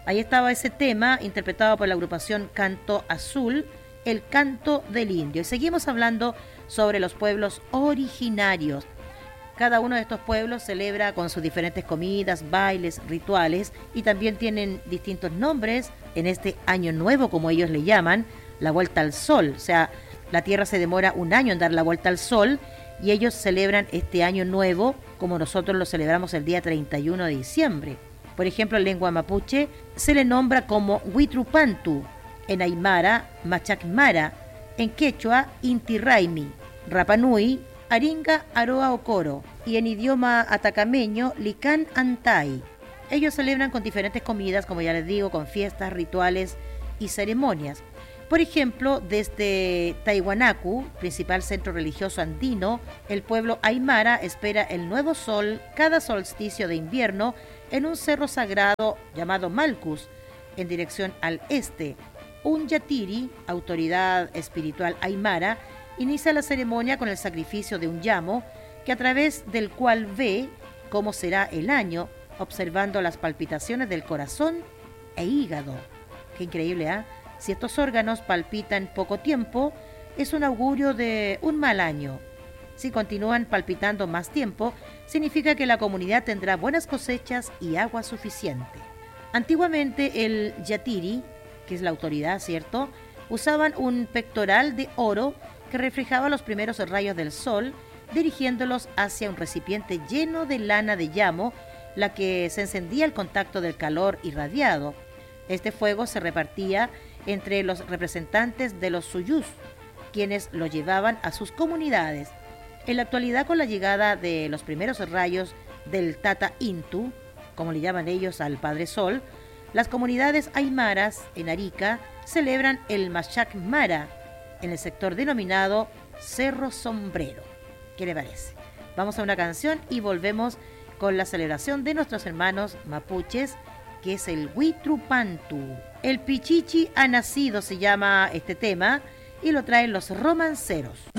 Ahí estaba ese tema interpretado por la agrupación Canto Azul, el canto del indio. Y seguimos hablando sobre los pueblos originarios. Cada uno de estos pueblos celebra con sus diferentes comidas, bailes, rituales y también tienen distintos nombres en este año nuevo, como ellos le llaman, la vuelta al sol. O sea, la Tierra se demora un año en dar la vuelta al sol y ellos celebran este año nuevo como nosotros lo celebramos el día 31 de diciembre. Por ejemplo, en lengua mapuche se le nombra como Huitrupantu, en aymara, Machacmara, en quechua, Inti Raimi, Rapanui, Aringa Aroa Ocoro y en idioma atacameño, Lican Antay. Ellos celebran con diferentes comidas, como ya les digo, con fiestas, rituales y ceremonias. Por ejemplo, desde Tahuanacu, principal centro religioso andino, el pueblo aymara espera el nuevo sol cada solsticio de invierno en un cerro sagrado llamado Malcus, en dirección al este. Un yatiri, autoridad espiritual aymara, inicia la ceremonia con el sacrificio de un llamo, que a través del cual ve cómo será el año, observando las palpitaciones del corazón e hígado. Qué increíble, ¿eh? Si estos órganos palpitan poco tiempo, es un augurio de un mal año. Si continúan palpitando más tiempo, significa que la comunidad tendrá buenas cosechas y agua suficiente. Antiguamente el yatiri, que es la autoridad, ¿cierto?, usaban un pectoral de oro que reflejaba los primeros rayos del sol, dirigiéndolos hacia un recipiente lleno de lana de llamo, la que se encendía al contacto del calor irradiado. Este fuego se repartía entre los representantes de los suyus, quienes lo llevaban a sus comunidades. En la actualidad, con la llegada de los primeros rayos del Tata Intu, como le llaman ellos al Padre Sol, las comunidades aymaras en Arica celebran el Machac Mara en el sector denominado Cerro Sombrero. ¿Qué le parece? Vamos a una canción y volvemos con la celebración de nuestros hermanos mapuches, que es el Huitrupantu. El Pichichi ha nacido, se llama este tema, y lo traen los romanceros.